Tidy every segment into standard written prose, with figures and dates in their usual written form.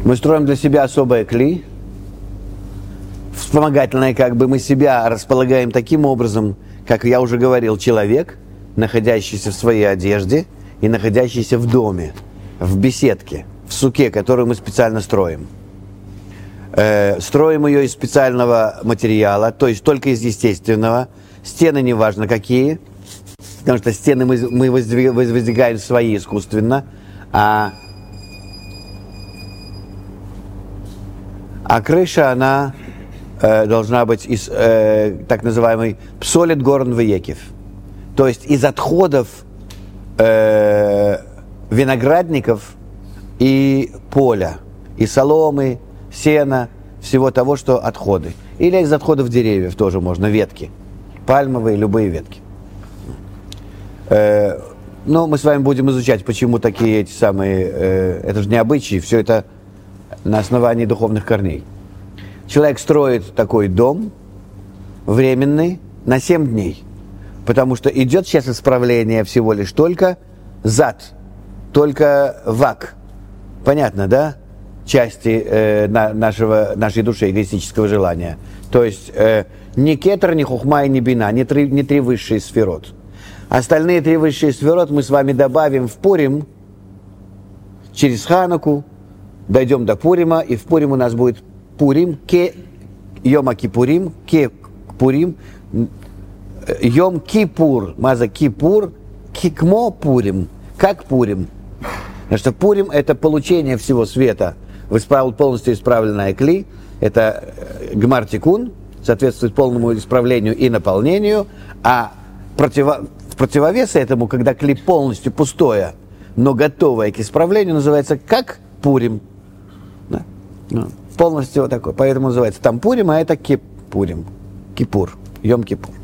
Мы строим для себя особое кли, вспомогательное, как бы мы себя располагаем таким образом, как я уже говорил, человек, находящийся в своей одежде и находящийся в доме, в беседке, в суке, которую мы специально строим. Строим ее из специального материала, то есть только из естественного. Стены неважно какие, потому что стены мы воздвигаем свои искусственно, а крыша, она должна быть из так называемой псолит горн веекев, то есть из отходов виноградников и поля, и соломы, сена, всего того, что отходы. Или из отходов деревьев тоже можно, ветки, пальмовые, любые ветки. Но мы с вами будем изучать, почему такие эти самые, это же не обычаи, все это на основании духовных корней. Человек строит такой дом временный на 7 дней, потому что идет сейчас исправление всего лишь только зад, только вак. Понятно, да? Части нашей души, эгоистического желания. То есть ни кетер, ни хухма и ни бина, не три высшие сферот. Остальные 3 высшие сферот мы с вами добавим в Пурим через Хануку, дойдем до Пурима, и в Пурим у нас будет Пурим, ке Йома Кипурим, ке Пурим, Йом Кипур, маза Кипур, кикмо Пурим, как Пурим. Потому что Пурим – это получение всего света, полностью исправленное кли, это гмар тикун, соответствует полному исправлению и наполнению, а в противовес этому, когда кли полностью пустое, но готовое к исправлению, называется как Пурим. Да? Полностью вот такой. Поэтому называется там Пурим, а это Кипурим. Кипур. Йом Кипур.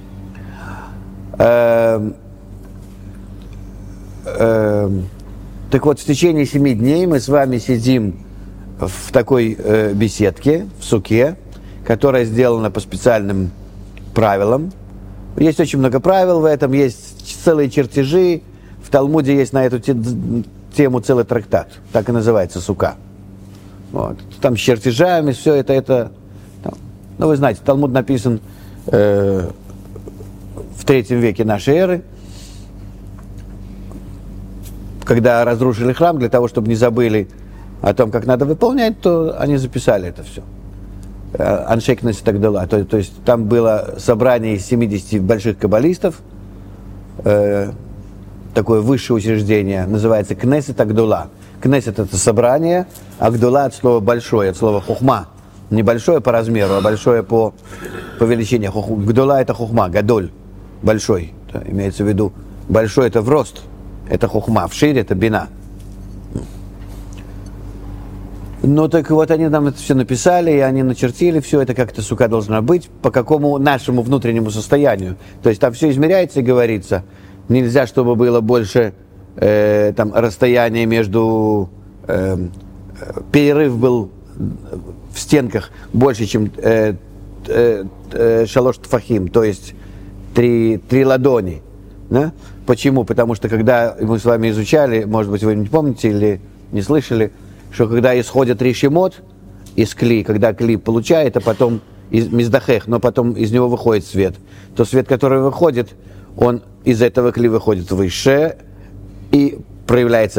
Так вот, в течение 7 дней мы с вами сидим в такой беседке, в суке, которая сделана по специальным правилам. Есть очень много правил в этом, есть целые чертежи. В Талмуде есть на эту тему целый трактат, так и называется сука. Вот. Там с чертежами, все это там. Ну, вы знаете, Талмуд написан в 3 веке нашей эры, когда разрушили храм, для того, чтобы не забыли о том, как надо выполнять, то они записали это все. Аншей Кнессет Агдола. То есть там было собрание из 70 больших каббалистов, такое высшее учреждение, называется Кнессет Агдола. Кнессет – это собрание, Агдола – от слова большое, от слова хухма. Не большое по размеру, а большое по величине. Гдола – это хухма, гадоль, большой. Это имеется в виду, большой – это в рост, это хухма, в шире – это бина. Ну так вот они нам это все написали, и они начертили все это, как эта сука должна быть, по какому нашему внутреннему состоянию. То есть там все измеряется и говорится. Нельзя, чтобы было больше там расстояние между... перерыв был в стенках больше, чем шалош тфахим, то есть 3 ладони. Да? Почему? Потому что когда мы с вами изучали, может быть, вы не помните или не слышали, что когда исходят решемот из кли, когда кли получает, а потом из миздахех, но потом из него выходит свет, то свет, который выходит, он из этого кли выходит выше и проявляется